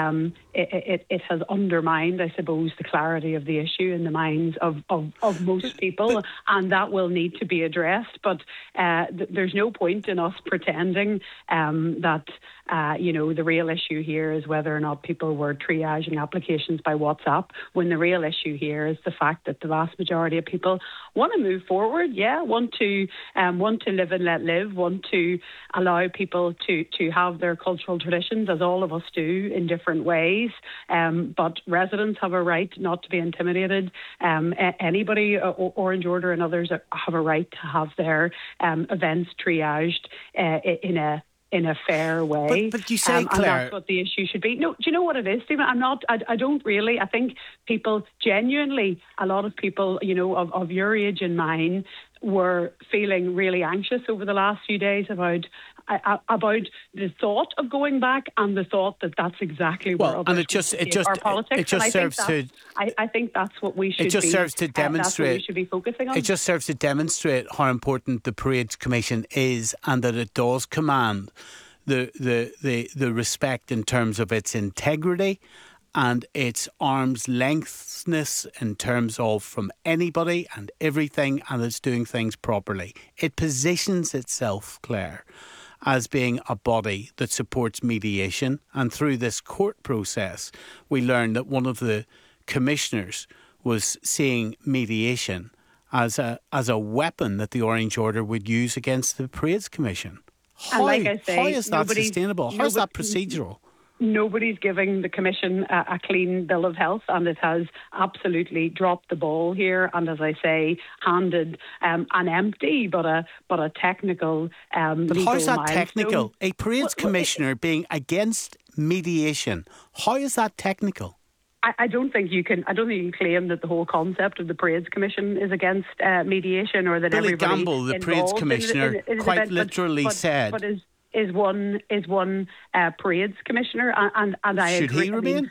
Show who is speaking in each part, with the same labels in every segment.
Speaker 1: it has undermined, I suppose, the clarity of the issue in the minds of most people, and that will need to be addressed. But there's no point in us pretending that the real issue here is whether or not people were triaging applications by WhatsApp, when the real issue here is the fact that the vast majority of people want to move forward, want to live and let live, want to allow people to have their cultural traditions, as all of us do, in different ways. But residents have a right not to be intimidated. Anybody, Orange Order and others, have a right to have their events triaged in a fair way.
Speaker 2: But you say, Claire,
Speaker 1: and that's what the issue should be. No, do you know what it is, Stephen? I don't really. I think people genuinely, a lot of people, of your age and mine, were feeling really anxious over the last few days about the thought of going back, and the thought that that's exactly where our politics. I think that's what we should.
Speaker 2: It just serves to demonstrate.
Speaker 1: That's what we should be focusing on.
Speaker 2: It just serves to demonstrate how important the Parades Commission is, and that it does command the respect in terms of its integrity and its arm's lengthness in terms of from anybody and everything, and it's doing things properly. It positions itself, Claire, as being a body that supports mediation, and through this court process we learned that one of the commissioners was seeing mediation as a weapon that the Orange Order would use against the Parades Commission. How is that sustainable? How is that procedural?
Speaker 1: Nobody's giving the Commission a clean bill of health, and it has absolutely dropped the ball here. And as I say, handed an empty but a technical. But
Speaker 2: how is that technical? A Parades Commissioner being against mediation. How is that technical?
Speaker 1: I don't think you can claim that the whole concept of the Parades Commission is against mediation, or that
Speaker 2: Billy
Speaker 1: everybody
Speaker 2: Gamble, the Parades Commissioner, quite literally said.
Speaker 1: Is one Parades Commissioner, and I agree.
Speaker 2: Should he remain?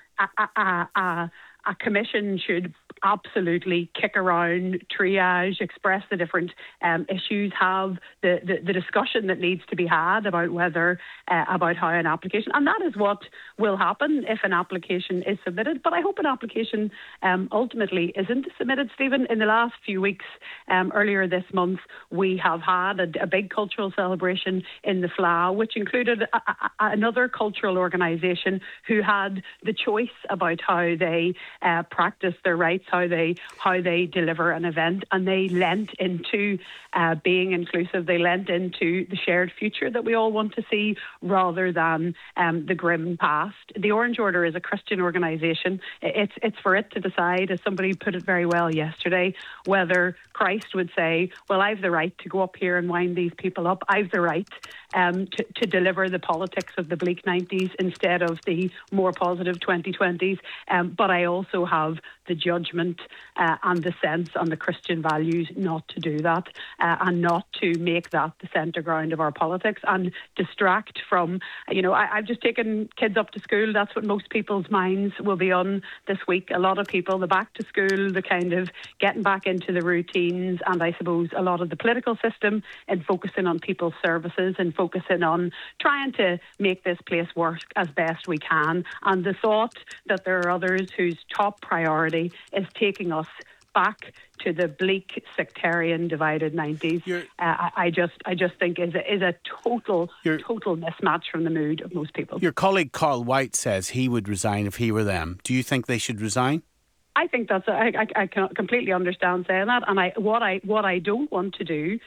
Speaker 1: A commission should absolutely kick around, triage, express the different issues, have the discussion that needs to be had about about how an application, and that is what will happen if an application is submitted. But I hope an application ultimately isn't submitted, Stephen. In the last few weeks, earlier this month, we have had a big cultural celebration in the Fleadh, which included another cultural organisation who had the choice about how they practice their rights, how they deliver an event, and they lent into being inclusive. They lent into the shared future that we all want to see, rather than the grim past. The Orange Order is a Christian organisation. It's for it to decide, as somebody put it very well yesterday, whether Christ would say, well, I've the right to go up here and wind these people up. I've the right to deliver the politics of the bleak 90s instead of the more positive 2020s. But I also have the judgment and the sense and the Christian values not to do that, and not to make that the centre ground of our politics and distract from, I've just taken kids up to school. That's what most people's minds will be on this week. A lot of people, the back to school, the kind of getting back into the routines, and I suppose a lot of the political system, and focusing on people's services and focusing on trying to make this place work as best we can. And the thought that there are others whose top priority is taking us back to the bleak, sectarian, divided 90s, I just think is a total mismatch from the mood of most people.
Speaker 2: Your colleague Carl White says he would resign if he were them. Do you think they should resign?
Speaker 1: I think I can completely understand saying that, and what I don't want to do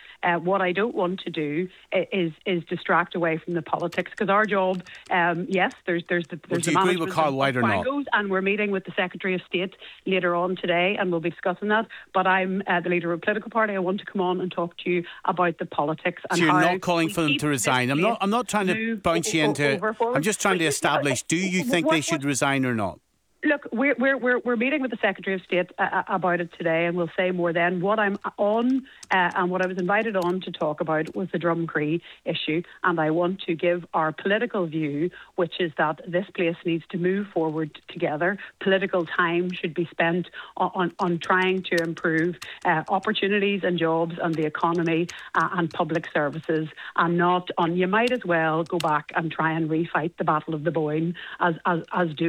Speaker 1: is distract away from the politics, because our job, yes, there's
Speaker 2: do you agree with Carl White or not?
Speaker 1: And we're meeting with the Secretary of State later on today, and we'll be discussing that. But I'm the leader of a political party. I want to come on and talk to you about the politics. And
Speaker 2: so you're not calling for them to resign. I'm not trying to bounce you into. I'm just trying to establish: do you think they should resign or not?
Speaker 1: Look, we're meeting with the Secretary of State about it today, and we'll say more then. What I'm on and what I was invited on to talk about was the Drumcree issue, and I want to give our political view, which is that this place needs to move forward together. Political time should be spent on trying to improve opportunities and jobs and the economy and public services, and not on, you might as well go back and try and refight the Battle of the Boyne as do